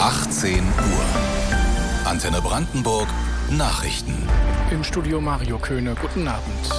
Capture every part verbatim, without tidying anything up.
achtzehn Uhr. Antenne Brandenburg Nachrichten. Im Studio Mario Köhne. Guten Abend.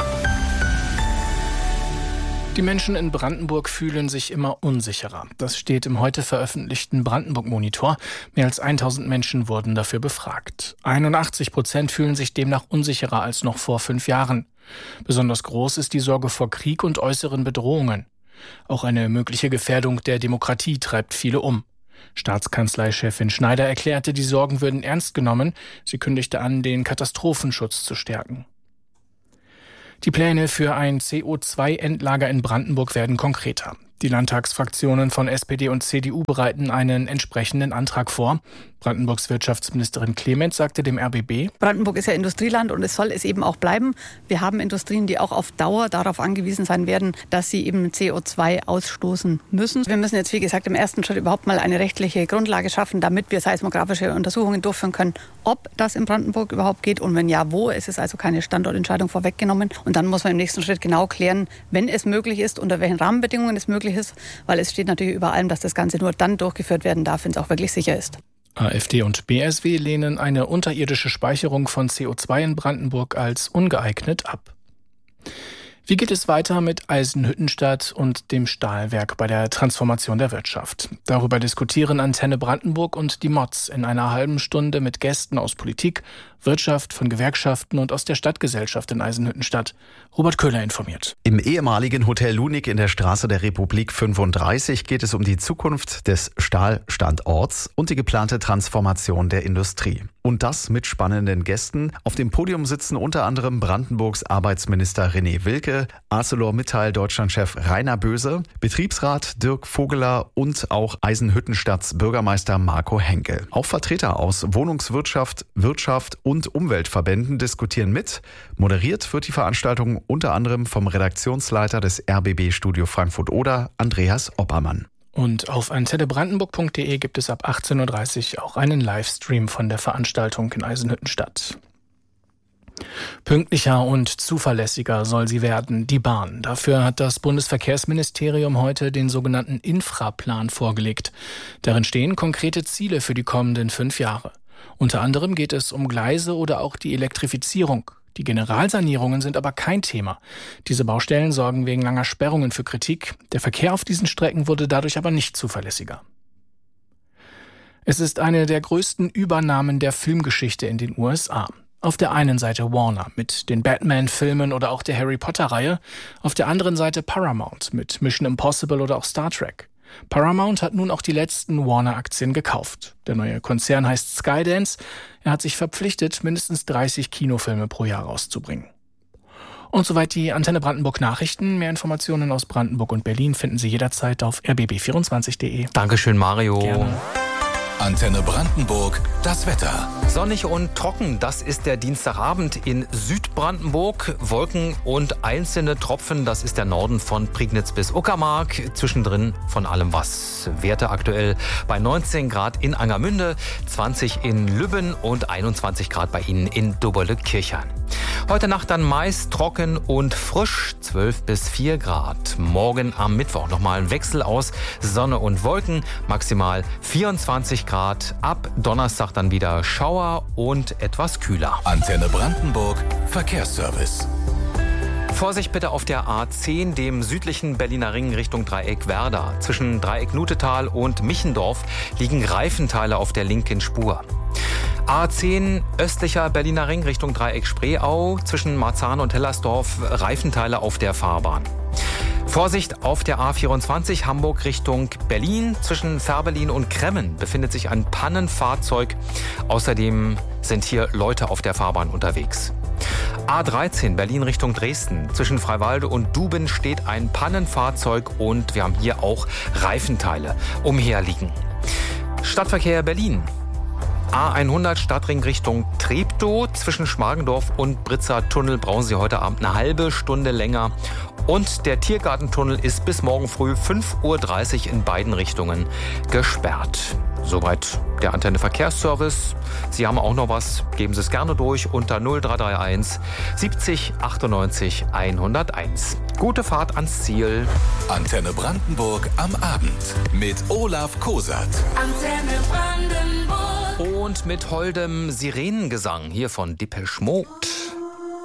Die Menschen in Brandenburg fühlen sich immer unsicherer. Das steht im heute veröffentlichten Brandenburg-Monitor. Mehr als tausend Menschen wurden dafür befragt. einundachtzig Prozent fühlen sich demnach unsicherer als noch vor fünf Jahren. Besonders groß ist die Sorge vor Krieg und äußeren Bedrohungen. Auch eine mögliche Gefährdung der Demokratie treibt viele um. Staatskanzleichefin Schneider erklärte, die Sorgen würden ernst genommen. Sie kündigte an, den Katastrophenschutz zu stärken. Die Pläne für ein C O zwei Endlager in Brandenburg werden konkreter. Die Landtagsfraktionen von S P D und C D U bereiten einen entsprechenden Antrag vor. Brandenburgs Wirtschaftsministerin Clement sagte dem R B B: Brandenburg ist ja Industrieland und es soll es eben auch bleiben. Wir haben Industrien, die auch auf Dauer darauf angewiesen sein werden, dass sie eben C O zwei ausstoßen müssen. Wir müssen jetzt, wie gesagt, im ersten Schritt überhaupt mal eine rechtliche Grundlage schaffen, damit wir seismografische Untersuchungen durchführen können, ob das in Brandenburg überhaupt geht und wenn ja, wo. Es ist also keine Standortentscheidung vorweggenommen. Und dann muss man im nächsten Schritt genau klären, wenn es möglich ist, unter welchen Rahmenbedingungen es möglich ist, weil es steht natürlich über allem, dass das Ganze nur dann durchgeführt werden darf, wenn es auch wirklich sicher ist. AfD und B S W lehnen eine unterirdische Speicherung von C O zwei in Brandenburg als ungeeignet ab. Wie geht es weiter mit Eisenhüttenstadt und dem Stahlwerk bei der Transformation der Wirtschaft? Darüber diskutieren Antenne Brandenburg und die M O Z in einer halben Stunde mit Gästen aus Politik, Wirtschaft, von Gewerkschaften und aus der Stadtgesellschaft in Eisenhüttenstadt. Robert Köhler informiert. Im ehemaligen Hotel Lunik in der Straße der Republik fünfunddreißig geht es um die Zukunft des Stahlstandorts und die geplante Transformation der Industrie. Und das mit spannenden Gästen. Auf dem Podium sitzen unter anderem Brandenburgs Arbeitsminister René Wilke, ArcelorMittal Deutschlandchef Rainer Böse, Betriebsrat Dirk Vogeler und auch Eisenhüttenstadts Bürgermeister Marco Henkel. Auch Vertreter aus Wohnungswirtschaft, Wirtschaft und Umweltverbänden diskutieren mit. Moderiert wird die Veranstaltung unter anderem vom Redaktionsleiter des R B B Studio Frankfurt-Oder, Andreas Oppermann. Und auf antenne brandenburg punkt de gibt es ab achtzehn Uhr dreißig auch einen Livestream von der Veranstaltung in Eisenhüttenstadt. Pünktlicher und zuverlässiger soll sie werden, die Bahn. Dafür hat das Bundesverkehrsministerium heute den sogenannten Infraplan vorgelegt. Darin stehen konkrete Ziele für die kommenden fünf Jahre. Unter anderem geht es um Gleise oder auch die Elektrifizierung. Die Generalsanierungen sind aber kein Thema. Diese Baustellen sorgen wegen langer Sperrungen für Kritik. Der Verkehr auf diesen Strecken wurde dadurch aber nicht zuverlässiger. Es ist eine der größten Übernahmen der Filmgeschichte in den U S A. Auf der einen Seite Warner mit den Batman-Filmen oder auch der Harry Potter-Reihe, auf der anderen Seite Paramount mit Mission Impossible oder auch Star Trek. Paramount hat nun auch die letzten Warner-Aktien gekauft. Der neue Konzern heißt Skydance. Er hat sich verpflichtet, mindestens dreißig Kinofilme pro Jahr rauszubringen. Und soweit die Antenne Brandenburg Nachrichten. Mehr Informationen aus Brandenburg und Berlin finden Sie jederzeit auf r b b vierundzwanzig punkt de. Dankeschön, Mario. Gerne. Antenne Brandenburg, das Wetter. Sonnig und trocken, das ist der Dienstagabend in Südbrandenburg. Wolken und einzelne Tropfen, das ist der Norden von Prignitz bis Uckermark. Zwischendrin von allem was. Werte aktuell bei neunzehn Grad in Angermünde, zwanzig in Lübben und einundzwanzig Grad bei Ihnen in Doberle-Kirchheim. Heute Nacht dann meist trocken und frisch, zwölf bis vier Grad. Morgen am Mittwoch nochmal ein Wechsel aus Sonne und Wolken, maximal vierundzwanzig Grad. Ab Donnerstag dann wieder Schauer und etwas kühler. Antenne Brandenburg, Verkehrsservice. Vorsicht bitte auf der A zehn, dem südlichen Berliner Ring Richtung Dreieck Werder. Zwischen Dreieck Nutetal und Michendorf liegen Reifenteile auf der linken Spur. A zehn östlicher Berliner Ring Richtung Dreieck Spreeau, zwischen Marzahn und Hellersdorf Reifenteile auf der Fahrbahn. Vorsicht auf der A vierundzwanzig Hamburg Richtung Berlin. Zwischen Fährberlin und Kremmen befindet sich ein Pannenfahrzeug. Außerdem sind hier Leute auf der Fahrbahn unterwegs. A dreizehn Berlin Richtung Dresden. Zwischen Freiwalde und Duben steht ein Pannenfahrzeug und wir haben hier auch Reifenteile umherliegen. Stadtverkehr Berlin. A hundert Stadtring Richtung Treptow. Zwischen Schmargendorf und Britzer Tunnel brauchen Sie heute Abend eine halbe Stunde länger. Und der Tiergartentunnel ist bis morgen früh fünf Uhr dreißig in beiden Richtungen gesperrt. Soweit der Antenne Verkehrsservice. Sie haben auch noch was, geben Sie es gerne durch unter null drei drei eins siebzig achtundneunzig hunderteins. Gute Fahrt ans Ziel. Antenne Brandenburg am Abend mit Olaf Kosat. Antenne Brandenburg. und mit holdem Sirenengesang hier von Depeche Mode.